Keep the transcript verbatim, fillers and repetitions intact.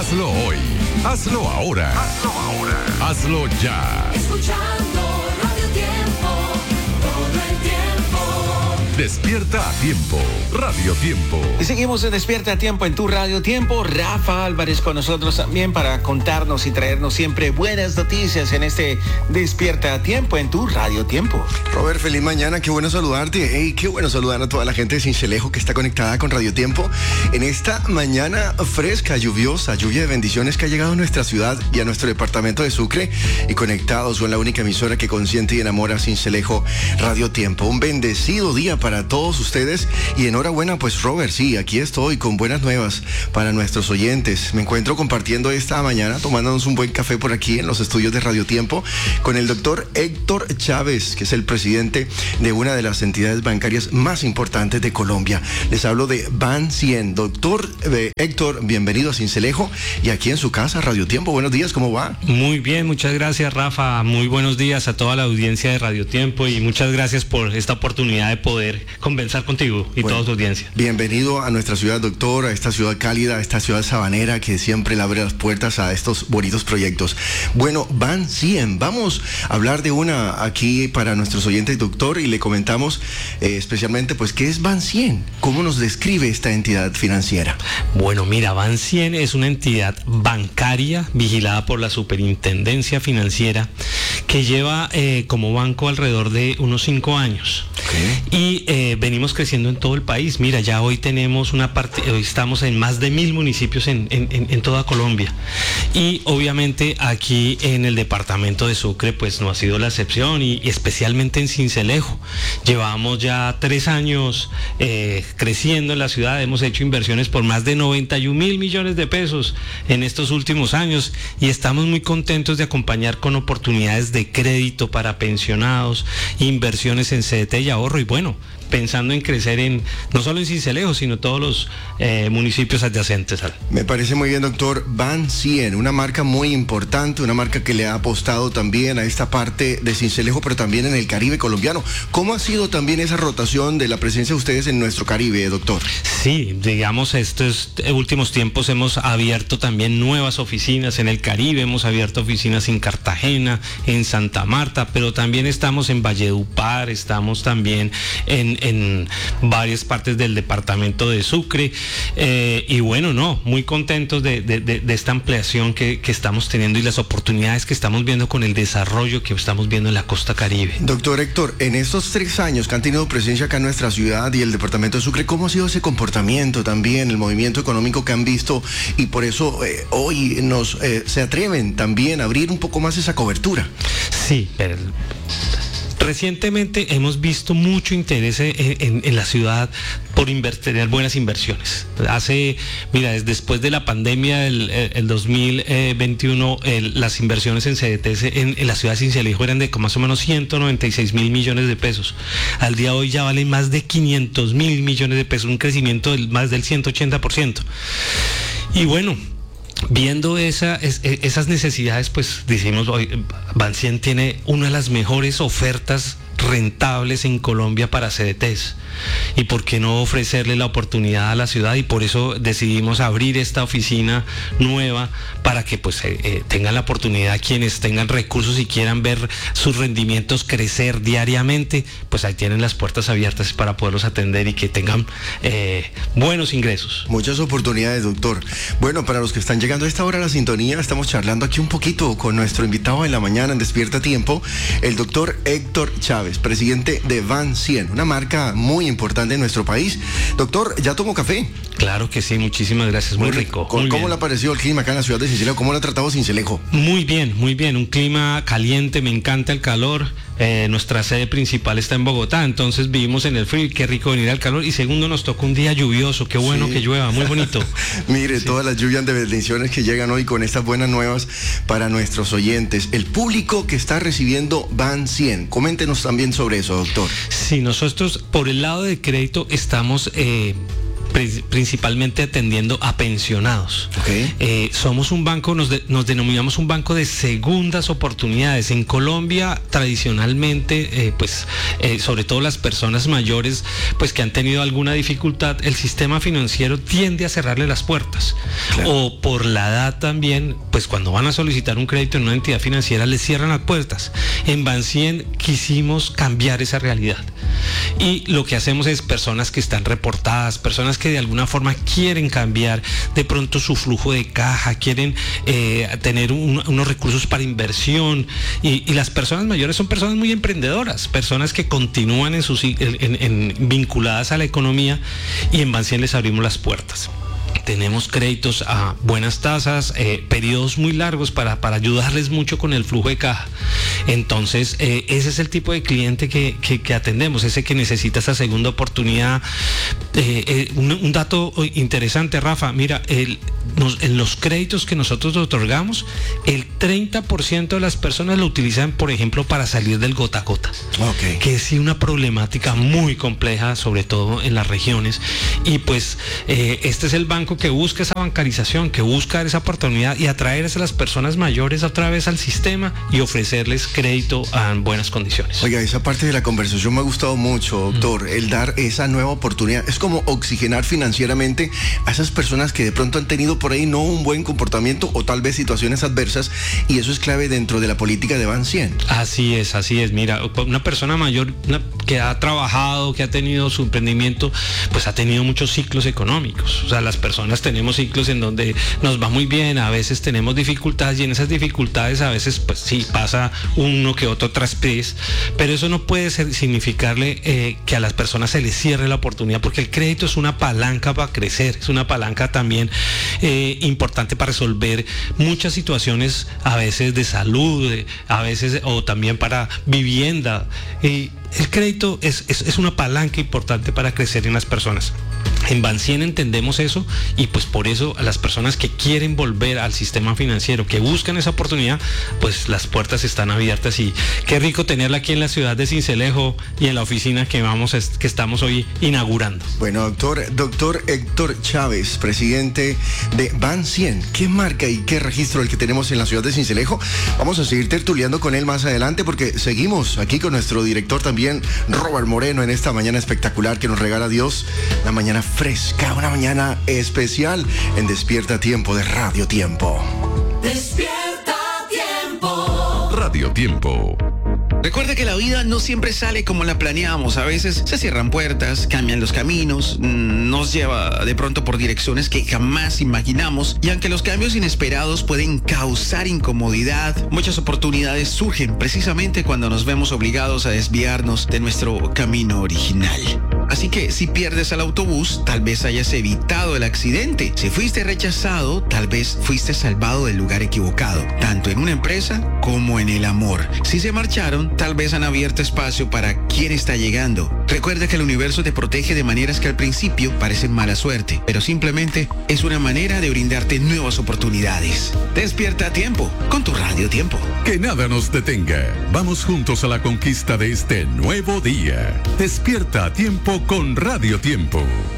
Hazlo hoy. Hazlo ahora. Hazlo ahora. Hazlo ya. Escuchando Radio Tiempo, todo el tiempo. Despierta a tiempo. Radio Tiempo. Y seguimos en Despierta a Tiempo en tu Radio Tiempo. Rafa Álvarez con nosotros también para contarnos y traernos siempre buenas noticias en este Despierta a Tiempo en tu Radio Tiempo. Robert, feliz mañana, qué bueno saludarte. Hey, qué bueno saludar a toda la gente de Sincelejo que está conectada con Radio Tiempo en esta mañana fresca, lluviosa, lluvia de bendiciones que ha llegado a nuestra ciudad y a nuestro departamento de Sucre, y conectados con la única emisora que consiente y enamora, Sincelejo Radio Tiempo. Un bendecido día para todos ustedes y enhorabuena, pues Robert, sí, aquí estoy con buenas nuevas para nuestros oyentes. Me encuentro compartiendo esta mañana, tomándonos un buen café por aquí en los estudios de Radio Tiempo con el doctor Héctor Chávez, que es el presidente de una de las entidades bancarias más importantes de Colombia. Les hablo de Ban cien. Doctor eh, Héctor, bienvenido a Sincelejo y aquí en su casa, Radio Tiempo. Buenos días, ¿cómo va? Muy bien, muchas gracias, Rafa. Muy buenos días a toda la audiencia de Radio Tiempo y muchas gracias por esta oportunidad de poder conversar contigo y bueno, toda tu audiencia. Bienvenido a nuestra ciudad, doctor, a esta ciudad cálida, a esta ciudad sabanera que siempre le abre las puertas a estos bonitos proyectos. Bueno, Ban cien, vamos a hablar de una aquí para nuestros oyentes, doctor, y le comentamos eh, especialmente, pues, ¿qué es Ban cien? ¿Cómo nos describe esta entidad financiera? Bueno, mira, Ban cien es una entidad bancaria vigilada por la Superintendencia Financiera que lleva eh, como banco alrededor de unos cinco años. Okay. Y eh, venimos creciendo en todo el país. Mira, ya hoy tenemos una parte, hoy estamos en más de mil municipios en, en, en toda Colombia. Y obviamente aquí en el departamento de Sucre, pues no ha sido la excepción, y, y especialmente en Sincelejo. Llevamos ya tres años eh, creciendo en la ciudad, hemos hecho inversiones por más de noventa y un mil millones de pesos en estos últimos años y estamos muy contentos de acompañar con oportunidades de crédito para pensionados, inversiones en C D T y ahorro, y bueno, pensando en crecer en no solo en Sincelejo, sino todos los eh, municipios adyacentes. Me parece muy bien, doctor. Ban cien, una marca muy importante, una marca que le ha apostado también a esta parte de Sincelejo, pero también en el Caribe colombiano. ¿Cómo ha sido también esa rotación de la presencia de ustedes en nuestro Caribe, doctor? Sí, digamos, estos últimos tiempos hemos abierto también nuevas oficinas en el Caribe, hemos abierto oficinas en Cartagena, en Santa Marta, pero también estamos en Valledupar, estamos también en en varias partes del departamento de Sucre, eh, y bueno, no, muy contentos de, de, de, de esta ampliación que, que estamos teniendo y las oportunidades que estamos viendo con el desarrollo que estamos viendo en la costa Caribe. Doctor Héctor, en estos tres años que han tenido presencia acá en nuestra ciudad y el departamento de Sucre, ¿cómo ha sido ese comportamiento también, el movimiento económico que han visto? Y por eso eh, hoy nos eh, se atreven también a abrir un poco más esa cobertura. Sí, pero recientemente hemos visto mucho interés en, en, en la ciudad por invertir, tener buenas inversiones. Hace, mira, después de la pandemia del el dos mil veintiuno, el, las inversiones en C D T en, en la ciudad de Sincelejo eran de más o menos ciento noventa y seis mil millones de pesos. Al día de hoy ya valen más de quinientos mil millones de pesos, un crecimiento del más del ciento ochenta por ciento. Y bueno, viendo esa, es, esas necesidades, pues decimos, hoy Ban cien tiene una de las mejores ofertas rentables en Colombia para C D Ts. Y por qué no ofrecerle la oportunidad a la ciudad, y por eso decidimos abrir esta oficina nueva para que pues eh, eh, tengan la oportunidad quienes tengan recursos y quieran ver sus rendimientos crecer diariamente, pues ahí tienen las puertas abiertas para poderlos atender y que tengan eh, buenos ingresos. Muchas oportunidades, doctor. Bueno, para los que están llegando a esta hora a la sintonía, estamos charlando aquí un poquito con nuestro invitado de la mañana en Despierta Tiempo, el doctor Héctor Chávez, presidente de Ban cien, una marca muy importante en nuestro país. Doctor, ¿ya tomó café? Claro que sí, muchísimas gracias, muy, muy rico. ¿Cómo, muy ¿cómo le ha parecido el clima acá en la ciudad de Sincelejo? ¿Cómo lo ha tratado Sincelejo? Muy bien, muy bien, un clima caliente, me encanta el calor. Eh, nuestra sede principal está en Bogotá, entonces vivimos en el frío y qué rico venir al calor. Y segundo, nos tocó un día lluvioso, qué bueno sí. que llueva, muy bonito. Mire, sí. todas las lluvias de bendiciones que llegan hoy con estas buenas nuevas para nuestros oyentes. El público que está recibiendo Ban cien, coméntenos también sobre eso, doctor. Sí, nosotros por el lado de crédito estamos... Eh, pri- principalmente atendiendo a pensionados. Okay. Eh, somos un banco, nos, de, nos denominamos un banco de segundas oportunidades. En Colombia, tradicionalmente, eh, pues, eh, sobre todo las personas mayores, pues que han tenido alguna dificultad, el sistema financiero tiende a cerrarle las puertas. Claro. O por la edad también, pues cuando van a solicitar un crédito en una entidad financiera, les cierran las puertas. En Bancien quisimos cambiar esa realidad. Y lo que hacemos es personas que están reportadas, personas que de alguna forma quieren cambiar de pronto su flujo de caja, quieren eh, tener un, unos recursos para inversión. Y, y las personas mayores son personas muy emprendedoras, personas que continúan en sus, en, en, en, vinculadas a la economía, y en Bancien les abrimos las puertas. Tenemos créditos a buenas tasas, eh, periodos muy largos para, para ayudarles mucho con el flujo de caja. Entonces, eh, ese es el tipo de cliente que, que, que atendemos, ese que necesita esa segunda oportunidad. Eh, eh, un, un dato interesante, Rafa, mira, el, nos, en los créditos que nosotros otorgamos, el treinta por ciento de las personas lo utilizan, por ejemplo, para salir del gota a gota. Okay. Que es sí una problemática muy compleja, sobre todo en las regiones. Y pues, eh, este es el banco que busca esa bancarización, que busca esa oportunidad y atraer a las personas mayores otra vez al sistema y ofrecerles crédito en buenas condiciones. Oiga, esa parte de la conversación me ha gustado mucho, doctor. Mm. El dar esa nueva oportunidad es como oxigenar financieramente a esas personas que de pronto han tenido por ahí no un buen comportamiento o tal vez situaciones adversas, y eso es clave dentro de la política de Bancien. Así es, así es. Mira, una persona mayor una, que ha trabajado, que ha tenido su emprendimiento, pues ha tenido muchos ciclos económicos. O sea, las personas tenemos ciclos en donde nos va muy bien, a veces tenemos dificultades, y en esas dificultades a veces pues sí pasa uno que otro traspiés, pero eso no puede ser, significarle eh, que a las personas se les cierre la oportunidad, porque el crédito es una palanca para crecer, es una palanca también eh, importante para resolver muchas situaciones, a veces de salud, de, a veces o también para vivienda. Eh, el crédito es, es, es una palanca importante para crecer en las personas. En Bancien entendemos eso, y pues por eso a las personas que quieren volver al sistema financiero, que buscan esa oportunidad, pues las puertas están abiertas, y qué rico tenerla aquí en la ciudad de Sincelejo y en la oficina que vamos que estamos hoy inaugurando. Bueno, doctor, doctor Héctor Chávez, presidente de Bancien, ¿qué marca y qué registro el que tenemos en la ciudad de Sincelejo? Vamos a seguir tertuliando con él más adelante, porque seguimos aquí con nuestro director también, Robert Moreno, en esta mañana espectacular que nos regala Dios, la mañana fresca, una mañana especial en Despierta Tiempo de Radio Tiempo. Despierta Tiempo. Radio Tiempo. Recuerda que la vida no siempre sale como la planeamos. A veces se cierran puertas, cambian los caminos, nos lleva de pronto por direcciones que jamás imaginamos, y aunque los cambios inesperados pueden causar incomodidad, muchas oportunidades surgen precisamente cuando nos vemos obligados a desviarnos de nuestro camino original. Así que si pierdes el autobús, tal vez hayas evitado el accidente. Si fuiste rechazado, tal vez fuiste salvado del lugar equivocado, tanto en una empresa como en el amor. Si se marcharon, tal vez han abierto espacio para quien está llegando. Recuerda que el universo te protege de maneras que al principio parecen mala suerte, pero simplemente es una manera de brindarte nuevas oportunidades. Despierta a tiempo con tu Radio Tiempo. Que nada nos detenga. Vamos juntos a la conquista de este nuevo día. Despierta a tiempo con Radio Tiempo.